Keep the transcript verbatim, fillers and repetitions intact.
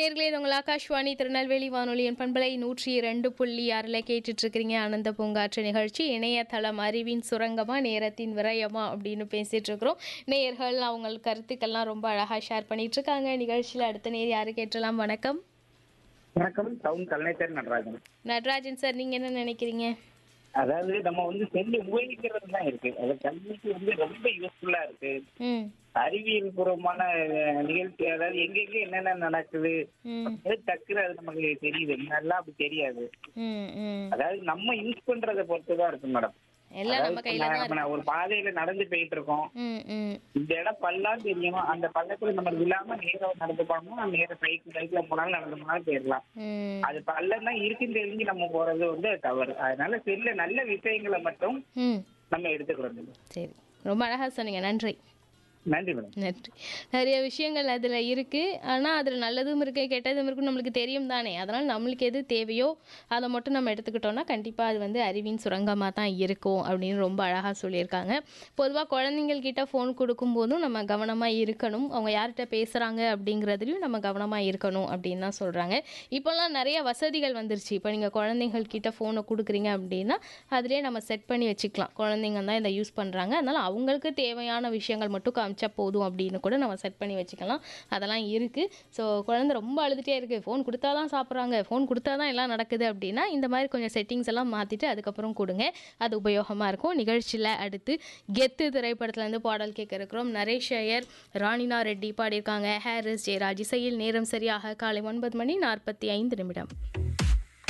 நேயர்களே, இது உங்கள் ஆகாஷ்வாணி திருநெல்வேலி வானொலியின் பண்பலை நூற்றி இரண்டு புள்ளி ஆறில் கேட்டுட்டு இருக்கிறீங்க. ஆனந்த பூங்காற்று நிகழ்ச்சி இணையதளம் அறிவின் சுரங்கமா நேரத்தின் விரயமா அப்படின்னு பேசிட்டு இருக்கிறோம். நேயர்கள் அவங்க கருத்துக்கள்லாம் ரொம்ப அழகா ஷேர் பண்ணிட்டு இருக்காங்க. நிகழ்ச்சியில் அடுத்த நேர் யாரு கேட்டலாம்? வணக்கம். வணக்கம். டவுன் கலைஞர் நடராஜன். நடராஜன் சார், நீங்க என்ன நினைக்கிறீங்க? அதாவது நம்ம வந்து செல்லு உபயோகிக்கிறது தான் இருக்கு. அது கல்விக்கு வந்து ரொம்ப யூஸ்ஃபுல்லா இருக்கு. ம் அறிவியல் பூர்வமான அஹ், நிகழ்ச்சி, அதாவது எங்கெங்க என்னென்ன நடக்குது ம் அது டக்குனு அது நமக்கு தெரியுது. முன்னாடிலாம் அப்படி தெரியாது. ம் ம் அதாவது நம்ம யூஸ் பண்றதை பொறுத்து தான் இருக்கு மேடம். எல்லாம் அதாவது நம்ம இப்ப கையில நான் தான் இப்ப நான் இருக்கு. ஒரு பாதையில நடந்து போயிட்டு இருக்கோம். ம் ம் இந்த இடம் பல்லாம் தெரியும். அந்த பள்ளத்துல நம்ம இல்லாம நேரம் நடந்து போனோம்னா நேரம் சைக்கிள் பைக்ல போனாலும் நடந்து போனாலும் போயிடலாம். ம் அது பல்லம் தான் இருக்குன்னு தெரிஞ்சு நம்ம போறது வந்து தவறு. அதனால செல்ல நல்ல விஷயங்களை மட்டும் ம் நம்ம எடுத்துக்கிறோம். சரி, ரொம்ப அழகா சொன்னீங்க. நன்றி. நன்றி மேடம். நன்றி. நிறைய விஷயங்கள் அதில் இருக்குது. ஆனால் அதில் நல்லதும் இருக்குது, கெட்டதும் இருக்குன்னு நம்மளுக்கு தெரியும் தானே. அதனால் நம்மளுக்கு எது தேவையோ அதை மட்டும் நம்ம எடுத்துக்கிட்டோம்னா கண்டிப்பாக அது வந்து அறிவின் சுரங்கமாக தான் இருக்கும் அப்படின்னு ரொம்ப அழகாக சொல்லியிருக்காங்க. பொதுவாக குழந்தைங்கள்கிட்ட ஃபோன் கொடுக்கும்போதும் நம்ம கவனமாக இருக்கணும். அவங்க யார்கிட்ட பேசுகிறாங்க அப்படிங்கிறதுலையும் நம்ம கவனமாக இருக்கணும் அப்படின்னு தான் சொல்கிறாங்க. இப்போல்லாம் நிறைய வசதிகள் வந்துருச்சு. இப்போ நீங்கள் குழந்தைங்கள்கிட்ட ஃபோனை கொடுக்குறீங்க அப்படின்னா அதிலே நம்ம செட் பண்ணி வச்சுக்கலாம். குழந்தைங்க தான் இதை யூஸ் பண்ணுறாங்க, அதனால் அவங்களுக்கு தேவையான விஷயங்கள் மட்டும் காமிச்சா போதும் அப்படின்னு கூட நம்ம செட் பண்ணி வச்சுக்கலாம். அதெல்லாம் இருக்குது. ஸோ குழந்தை ரொம்ப அழுதுகிட்டே இருக்குது, ஃபோன் கொடுத்தா தான் சாப்பிட்றாங்க, ஃபோன் கொடுத்தா தான் எல்லாம் நடக்குது அப்படின்னா இந்த மாதிரி கொஞ்சம் செட்டிங்ஸ் எல்லாம் மாற்றிட்டு அதுக்கப்புறம் கொடுங்க. அது உபயோகமாக இருக்கும். நிகழ்ச்சியில் அடுத்து கெத்து திரைப்படத்துலேருந்து பாடல் கேட்க இருக்கிறோம். நரேஷ் ஐயர், ராணினா ரெட்டி பாடியிருக்காங்க. ஹாரிஸ் ஜெயராஜ் இசையில். நேரம் சரியாக காலை ஒன்பது மணி நாற்பத்தி ஐந்து நிமிடம்.